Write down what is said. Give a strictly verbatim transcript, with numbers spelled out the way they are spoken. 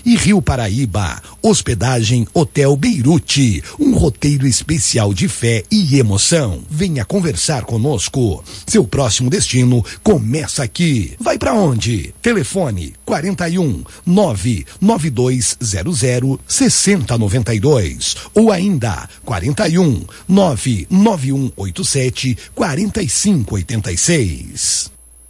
E Rio Paraíba, hospedagem Hotel Beirute, um roteiro especial de fé e emoção. Venha conversar conosco. Seu próximo destino começa aqui. Vai pra onde? Telefone quarenta e um, nove nove dois zero zero, seis zero nove dois ou ainda quarenta e um, nove nove um oito sete, quatro cinco oito seis.